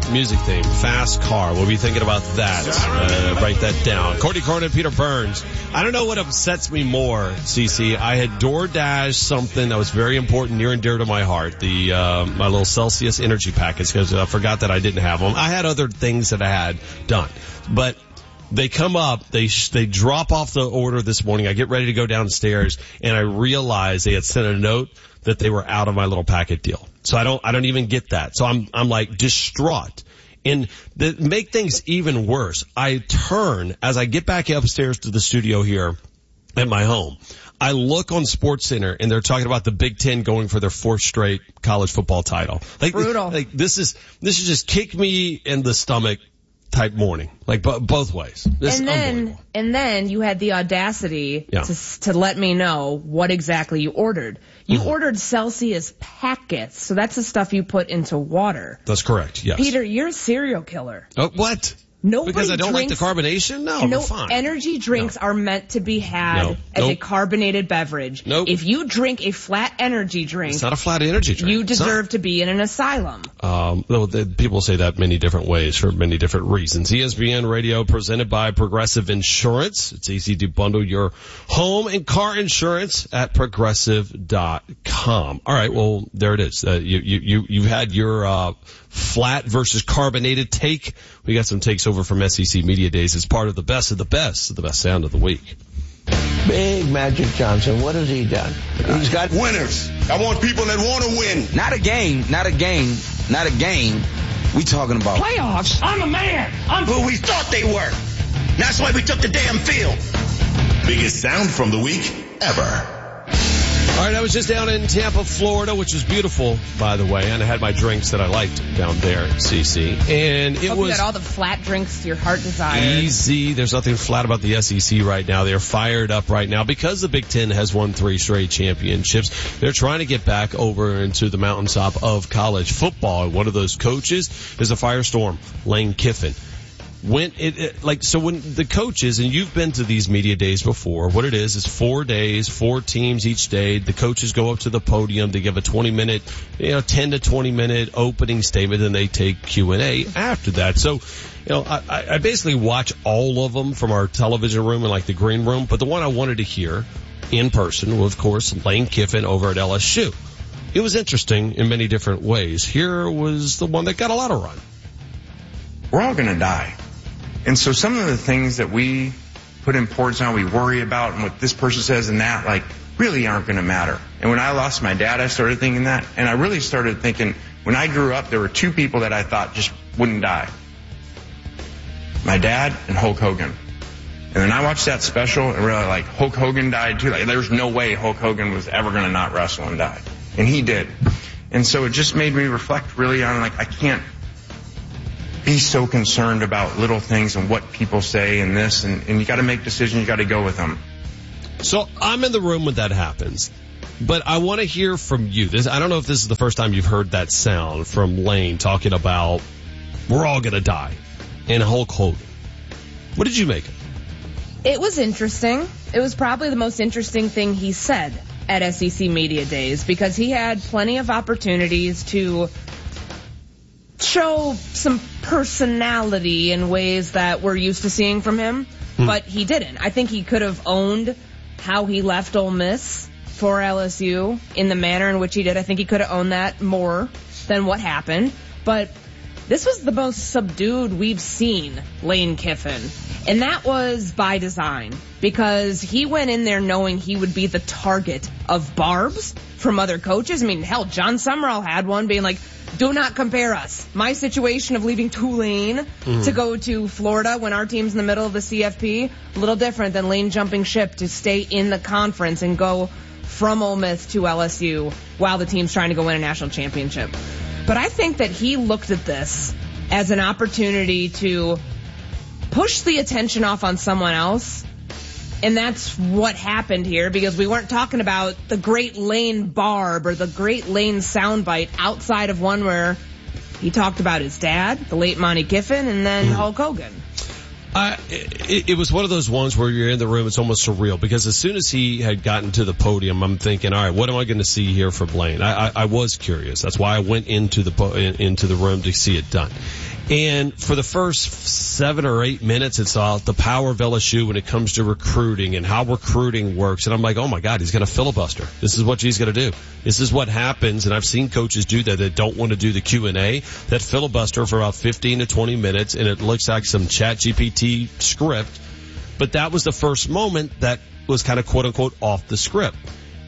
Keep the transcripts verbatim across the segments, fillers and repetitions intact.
music theme, Fast Car. We'll be thinking about that. Uh, write that down. Courtney Cronin, Peter Burns. I don't know what upsets me more, Cece. I had DoorDash something that was very important, near and dear to my heart. The uh, my little Celsius energy packets, because I forgot that I didn't have them. I had other things that I had done, but they come up, they sh- they drop off the order this morning. I get ready to go downstairs, and I realize they had sent a note that they were out of my little packet deal. So I don't I don't even get that. So I'm I'm like distraught. And to make things even worse, I turn as I get back upstairs to the studio here at my home. I look on SportsCenter, and they're talking about the Big Ten going for their fourth straight college football title. Like, brutal. Like this is this is just kick me in the stomach type morning, like b- both ways. This and then, and then you had the audacity yeah. to to let me know what exactly you ordered. You mm-hmm. ordered Celsius packets, so that's the stuff you put into water. That's correct. Yes. Peter, you're a serial killer. Oh, what? Nobody because I don't drinks, like the carbonation? No, no we're fine. Energy drinks no. are meant to be had no. as nope. a carbonated beverage. Nope. If you drink a flat energy drink, it's not a flat energy drink. You deserve to be in an asylum. Um, well, the, people say that many different ways for many different reasons. E S P N Radio presented by Progressive Insurance. It's easy to bundle your home and car insurance at progressive dot com. All right, well, there it is. Uh, you, you, you, you've had your uh, flat versus carbonated take. We got some takes over from S E C Media Days. It's part of the best of the best, the best sound of the week. Big Magic Johnson, what has he done? He's got winners. I want people that want to win. Not a game, not a game, not a game. We talking about playoffs. I'm a man. I'm who we thought they were. That's why we took the damn field. Biggest sound from the week ever. All right, I was just down in Tampa, Florida, which was beautiful, by the way, and I had my drinks that I liked down there, Cece. And it Hope was you got all the flat drinks your heart desires. Easy. There's nothing flat about the S E C right now. They're fired up right now because the Big Ten has won three straight championships. They're trying to get back over into the mountaintop of college football. And one of those coaches is a firestorm, Lane Kiffin. When it, it like so when the coaches, and you've been to these media days before, what it is is four days, four teams each day. The coaches go up to the podium, they give a twenty minute, you know, ten to twenty minute opening statement, and they take Q and A after that. So, you know, I, I basically watch all of them from our television room and like the green room, but the one I wanted to hear in person was, of course, Lane Kiffin over at L S U. It was interesting in many different ways. Here was the one that got a lot of run. We're all gonna die. And so some of the things that we put importance on, we worry about, and what this person says and that, like, really aren't going to matter. And when I lost my dad, I started thinking that. And I really started thinking, when I grew up, there were two people that I thought just wouldn't die. My dad and Hulk Hogan. And then I watched that special and realized, like, Hulk Hogan died too. Like, there's no way Hulk Hogan was ever going to not wrestle and die. And he did. And so it just made me reflect really on, like, I can't be so concerned about little things and what people say and this, and, and you got to make decisions, you got to go with them. So I'm in the room when that happens, but I want to hear from you. This, I don't know if this is the first time you've heard that sound from Lane talking about we're all going to die and Hulk Hogan. What did you make of it? It was interesting. It was probably the most interesting thing he said at S E C Media Days, because he had plenty of opportunities to show some personality in ways that we're used to seeing from him, hmm. but he didn't. I think he could have owned how he left Ole Miss for L S U in the manner in which he did. I think he could have owned that more than what happened, but this was the most subdued we've seen Lane Kiffin, and that was by design, because he went in there knowing he would be the target of barbs from other coaches. I mean, hell, John Summerall had one being like, do not compare us. My situation of leaving Tulane mm. to go to Florida when our team's in the middle of the C F P, a little different than Lane jumping ship to stay in the conference and go from Ole Miss to L S U while the team's trying to go win a national championship. But I think that he looked at this as an opportunity to push the attention off on someone else. And that's what happened here, because we weren't talking about the Great Lane Barb or the Great Lane soundbite outside of one where he talked about his dad, the late Monty Kiffin, and then mm. Hulk Hogan. Uh, it, it was one of those ones where you're in the room, it's almost surreal, because as soon as he had gotten to the podium, I'm thinking, all right, what am I going to see here from Lane? I, I, I was curious. That's why I went into the po- into the room to see it done. And for the first seven or eight minutes, it's all the power of L S U when it comes to recruiting and how recruiting works. And I'm like, oh my God, he's going to filibuster. This is what he's going to do. This is what happens. And I've seen coaches do that that don't want to do the Q and A, that filibuster for about fifteen to twenty minutes. And it looks like some Chat G P T script. But that was the first moment that was kind of quote unquote off the script.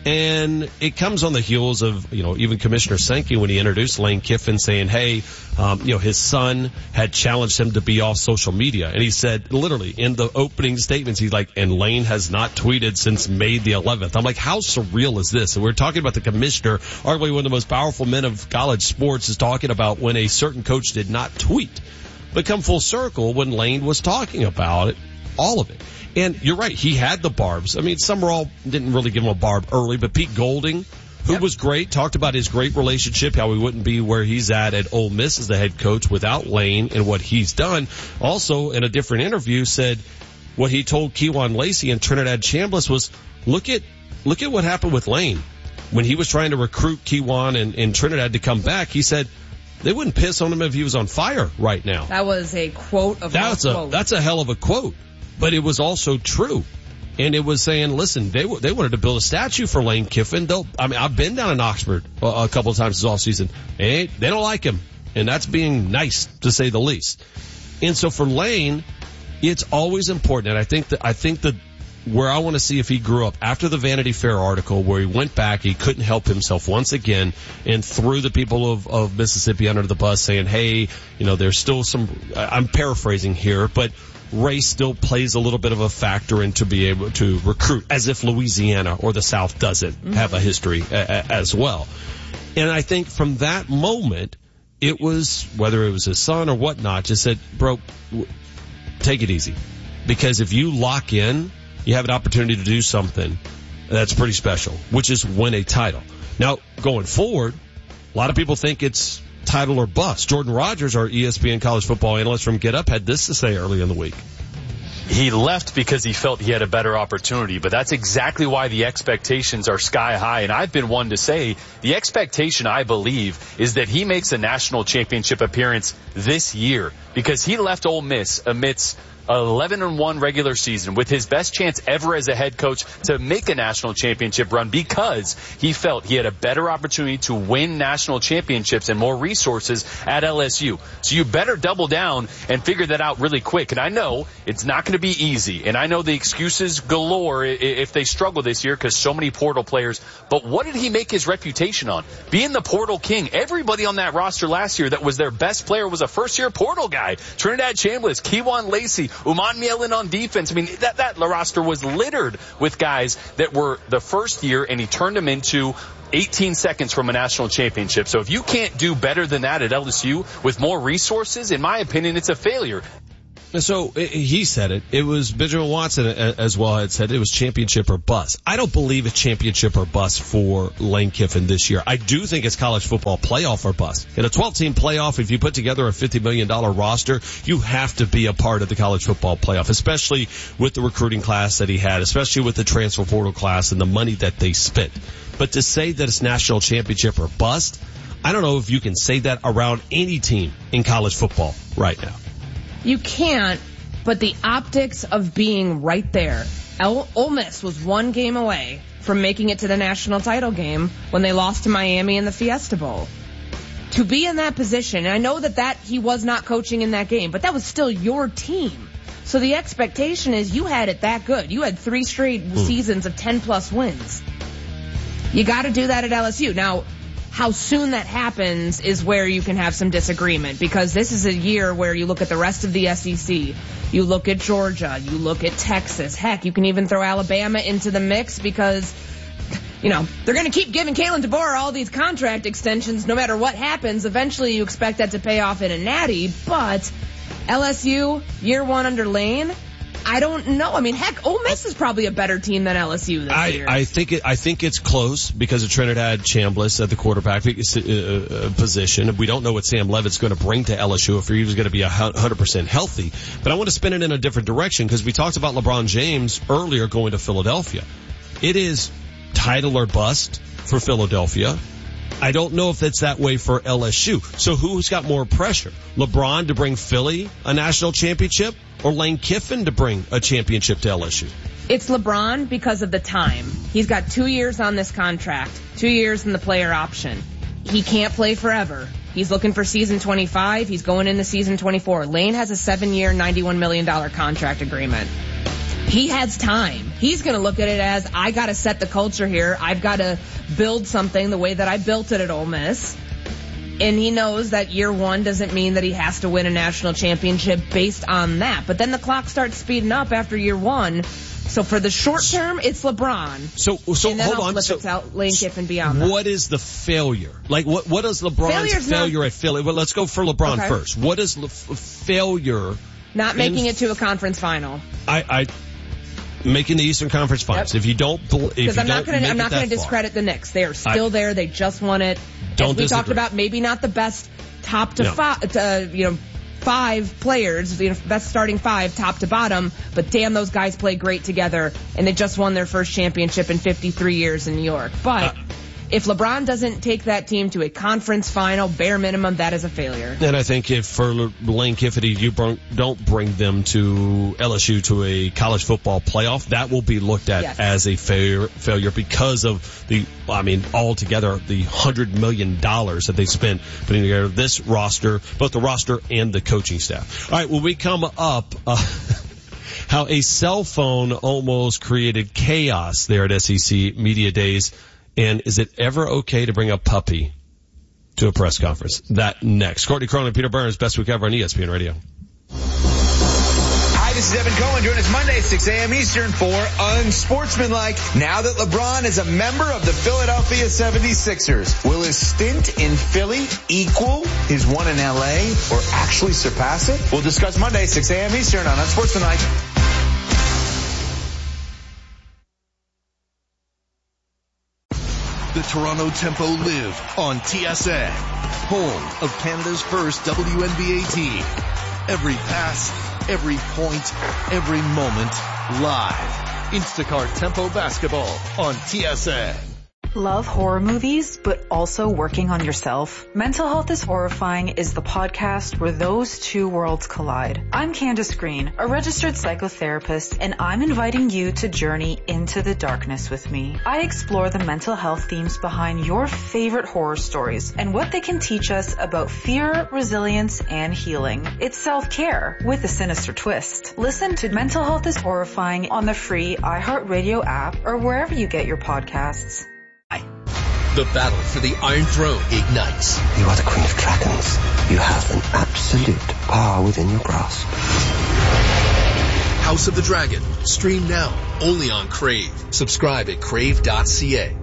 And it comes on the heels of, you know, even Commissioner Sankey when he introduced Lane Kiffin saying, hey, um, you know, his son had challenged him to be off social media. And he said, literally, in the opening statements, he's like, and Lane has not tweeted since May the eleventh. I'm like, how surreal is this? And we're talking about the commissioner, arguably one of the most powerful men of college sports, is talking about when a certain coach did not tweet. But come full circle when Lane was talking about it, all of it. And you're right, he had the barbs. I mean, Summerall didn't really give him a barb early, but Pete Golding, who yep. was great, talked about his great relationship, how he wouldn't be where he's at at Ole Miss as the head coach without Lane and what he's done. Also, in a different interview, said what he told Kewan Lacey and Trinidad Chambliss was, look at look at what happened with Lane. When he was trying to recruit Kewan and, and Trinidad to come back, he said they wouldn't piss on him if he was on fire right now. That was a quote of that's a quote. That's a hell of a quote. But it was also true. And it was saying, listen, they they wanted to build a statue for Lane Kiffin. They'll, I mean, I've been down in Oxford a, a couple of times this offseason. They, they don't like him. And that's being nice, to say the least. And so for Lane, it's always important. And I think that, I think that where I want to see if he grew up after the Vanity Fair article where he went back, he couldn't help himself once again and threw the people of, of Mississippi under the bus saying, hey, you know, there's still some, I'm paraphrasing here, but race still plays a little bit of a factor in to be able to recruit, as if Louisiana or the South doesn't mm-hmm. have a history a, a, as well. And I think from that moment, it was, whether it was his son or whatnot, just said, bro, w- take it easy. Because if you lock in, you have an opportunity to do something that's pretty special, which is win a title. Now, going forward, a lot of people think it's title or bust. Jordan Rogers, our E S P N college football analyst from Get Up, had this to say early in the week. He left because he felt he had a better opportunity, but that's exactly why the expectations are sky high. And I've been one to say the expectation, I believe, is that he makes a national championship appearance this year because he left Ole Miss amidst eleven and one regular season with his best chance ever as a head coach to make a national championship run because he felt he had a better opportunity to win national championships and more resources at L S U. So you better double down and figure that out really quick. And I know it's not going to be easy. And I know the excuses galore if they struggle this year because so many portal players. But what did he make his reputation on? Being the portal king. Everybody on that roster last year that was their best player was a first-year portal guy. Trinidad Chambliss, Kewan Lacey, Uman Mielen on defense. I mean, that, that roster was littered with guys that were the first year, and he turned them into eighteen seconds from a national championship. So if you can't do better than that at L S U with more resources, in my opinion, it's a failure. So he said it. It was Benjamin Watson as well had said it was championship or bust. I don't believe it's championship or bust for Lane Kiffin this year. I do think it's college football playoff or bust. In a twelve-team playoff, if you put together a fifty million dollars roster, you have to be a part of the college football playoff, especially with the recruiting class that he had, especially with the transfer portal class and the money that they spent. But to say that it's national championship or bust, I don't know if you can say that around any team in college football right now. You can't, but the optics of being right there. El- Ole Miss was one game away from making it to the national title game when they lost to Miami in the Fiesta Bowl. To be in that position, and I know that, that he was not coaching in that game, but that was still your team. So the expectation is you had it that good. You had three straight mm. seasons of ten-plus wins. You got to do that at L S U. Now, how soon that happens is where you can have some disagreement, because this is a year where you look at the rest of the S E C, you look at Georgia, you look at Texas, heck, you can even throw Alabama into the mix because, you know, they're going to keep giving Kalen DeBoer all these contract extensions no matter what happens. Eventually you expect that to pay off in a natty, but L S U, year one under Lane, I don't know. I mean, heck, Ole Miss is probably a better team than L S U this I, year. I think it, I think it's close because of Trinidad Chambliss at the quarterback uh, position. We don't know what Sam Levitt's going to bring to L S U if he was going to be one hundred percent healthy. But I want to spin it in a different direction because we talked about LeBron James earlier going to Philadelphia. It is title or bust for Philadelphia. I don't know if it's that way for L S U. So who's got more pressure? LeBron to bring Philly a national championship or Lane Kiffin to bring a championship to L S U? It's LeBron because of the time. He's got two years on this contract, two years in the player option. He can't play forever. He's looking for season twenty-five. He's going into season twenty-four. Lane has a seven-year, ninety-one million dollars contract agreement. He has time. He's going to look at it as, I got to set the culture here. I've got to build something the way that I built it at Ole Miss. And he knows that year one doesn't mean that he has to win a national championship based on that. But then the clock starts speeding up after year one. So for the short term, it's LeBron. So, so and then hold I'll on. Flip So, it out Lane Kiffin beyond that. what is the failure? Like, what what is LeBron's Failure's failure not- at Philly? Well, let's go for LeBron Okay. first. What is le- failure? Not making in- it to a conference final. I, I making the Eastern Conference Finals. Yep. If you don't, bel- if you Because I'm not don't going to, make I'm it not going that to discredit the Knicks. They are still I- there. They just won it. Don't As we talked disagree. about, maybe not the best top to No. five, uh, you know, five players, you know, best starting five, top to bottom. But damn, those guys play great together, and they just won their first championship in fifty-three years in New York. But Uh, if LeBron doesn't take that team to a conference final, bare minimum, that is a failure. And I think if for Lane Kiffin, you bring, don't bring them to L S U to a college football playoff, that will be looked at Yes. as a failure, failure because of the, I mean, altogether, the one hundred million dollars that they spent putting together this roster, both the roster and the coaching staff. All right, when we come up, uh, how a cell phone almost created chaos there at S E C Media Days. And is it ever okay to bring a puppy to a press conference? That next. Courtney Cronin and Peter Burns, Best Week Ever on E S P N Radio. Hi, this is Evan Cohen. Join us Monday, six a.m. Eastern for Unsportsmanlike. Now that LeBron is a member of the Philadelphia seventy-sixers, will his stint in Philly equal his one in L A or actually surpass it? We'll discuss Monday, six a.m. Eastern on Unsportsmanlike. The Toronto Tempo live on T S N, home of Canada's first W N B A team. Every pass, every point, every moment, live. Instacart Tempo Basketball on T S N. Love horror movies, but also working on yourself? Mental Health is Horrifying is the podcast where those two worlds collide. I'm Candace Green, a registered psychotherapist, and I'm inviting you to journey into the darkness with me. I explore the mental health themes behind your favorite horror stories and what they can teach us about fear, resilience, and healing. It's self-care with a sinister twist. Listen to Mental Health is Horrifying on the free iHeartRadio app or wherever you get your podcasts. The battle for the Iron Throne ignites. You are the Queen of Dragons. You have an absolute power within your grasp. House of the Dragon. Stream now. Only on Crave. Subscribe at crave dot c a.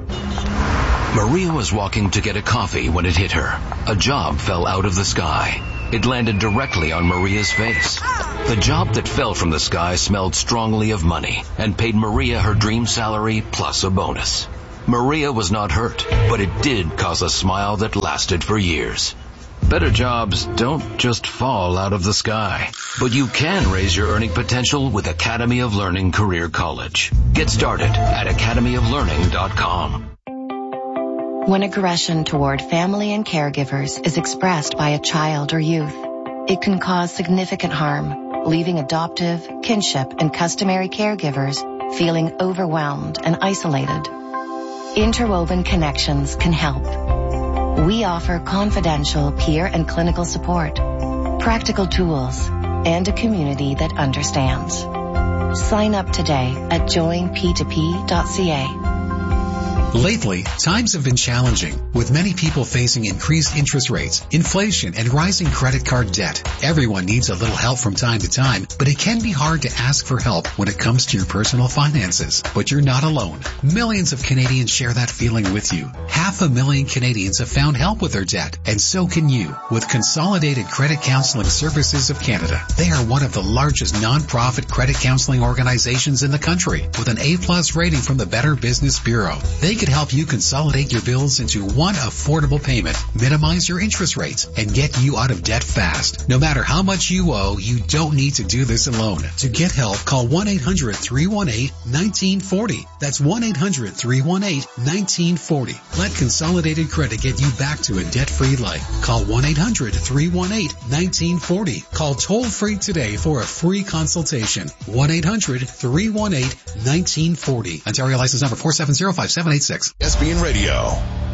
Maria was walking to get a coffee when it hit her. A job fell out of the sky. It landed directly on Maria's face. The job that fell from the sky smelled strongly of money and paid Maria her dream salary plus a bonus. Maria was not hurt, but it did cause a smile that lasted for years. Better jobs don't just fall out of the sky, but you can raise your earning potential with Academy of Learning Career College. Get started at academy of learning dot com. When aggression toward family and caregivers is expressed by a child or youth, it can cause significant harm, leaving adoptive, kinship, and customary caregivers feeling overwhelmed and isolated. Interwoven Connections can help. We offer confidential peer and clinical support, practical tools, and a community that understands. Sign up today at join p two p dot c a. Lately, times have been challenging, with many people facing increased interest rates, inflation, and rising credit card debt. Everyone needs a little help from time to time, but it can be hard to ask for help when it comes to your personal finances. But you're not alone. Millions of Canadians share that feeling with you. Half a million Canadians have found help with their debt, and so can you, with Consolidated Credit Counseling Services of Canada. They are one of the largest non-profit credit counseling organizations in the country, with an A plus rating from the Better Business Bureau. They could help you consolidate your bills into one affordable payment, minimize your interest rates, and get you out of debt fast. No matter how much you owe, you don't need to do this alone. To get help, call one eight hundred three one eight one nine four zero. That's one eight hundred three one eight one nine four zero. Let Consolidated Credit get you back to a debt-free life. Call one eight hundred three one eight one nine four zero. Call toll-free today for a free consultation. one eight hundred three one eight one nine four zero. Ontario license number four seven zero five seven eight six. S B N Radio.